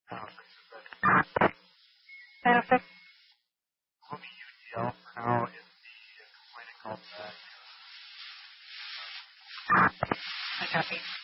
Perfect. UTL for now is the complaining call back. I copy.